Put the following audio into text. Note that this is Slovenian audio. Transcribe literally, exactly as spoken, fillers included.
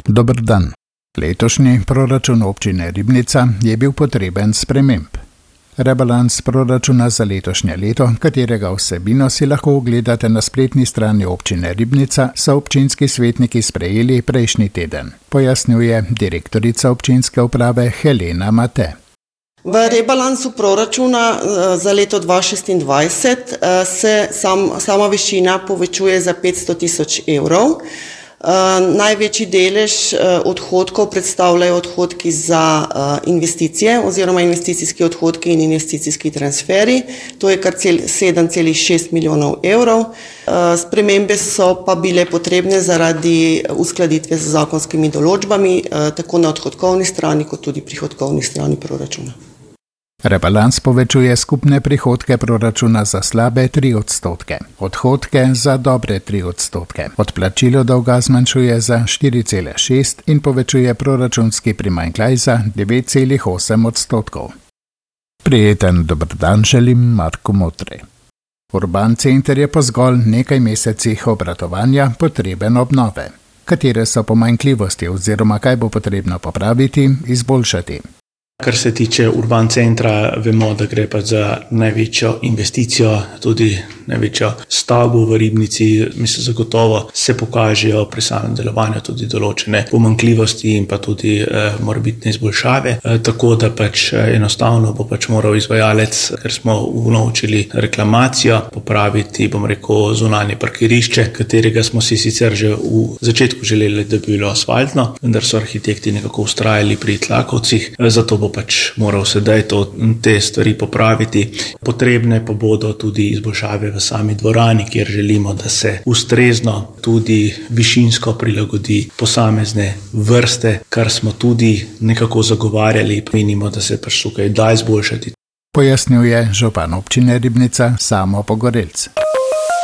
Dober dan. Letošnji proračun občine Ribnica je bil potreben sprememb. Rebalans proračuna za letošnje leto, katerega vsebino si lahko ogledate na spletni strani občine Ribnica, so občinski svetniki sprejeli prejšnji teden, pojasnjuje direktorica občinske uprave Helena Mate. V rebalansu proračuna za leto dva tisoč šestindvajset se sam, sama višina povečuje za petsto tisoč evrov. Največji delež odhodkov predstavljajo odhodki za investicije oziroma investicijski odhodki in investicijski transferi. To je kar sedem celih šest milijonov evrov. Spremembe so pa bile potrebne zaradi uskladitve z zakonskimi določbami, tako na odhodkovni strani kot tudi prihodkovni strani proračuna. Rebalans povečuje skupne prihodke proračuna za slabe tri odstotke, odhodke za dobre tri odstotke. Odplačilo dolga zmanjšuje za štiri cele šest in povečuje proračunski primanjkljaj za devet celih osem odstotkov. Prijeten dober dan želim Marko Motre. Urban center je po zgolj nekaj mesecih obratovanja potreben obnove. Katere so pomanjkljivosti oziroma kaj bo potrebno popraviti, izboljšati? Kar se tiče Urban centra, vemo, da gre pa za največjo investicijo, tudi največjo stavbo v Ribnici. Mislim, zagotovo se pokažejo pri samem delovanju tudi določene pomanjkljivosti in pa tudi eh, morebitne izboljšave. Eh, tako da pač eh, enostavno bo pač moral izvajalec, ker smo unovčili reklamacijo, popraviti, bom rekel, zunanje parkirišče, katerega smo si sicer že v začetku želeli, da bi bilo asfaltno, vendar so arhitekti nekako ustrajali pri tlakovcih, eh, zato bo pač moral sedaj to, te stvari popraviti. Potrebne pa bodo tudi izboljšave v sami dvorani, kjer želimo, da se ustrezno tudi višinsko prilagodi posamezne vrste, kar smo tudi nekako zagovarjali. Menimo, da se pač tukaj da izboljšati. Pojasnjuje župan občine Ribnica Samo Pogorelc.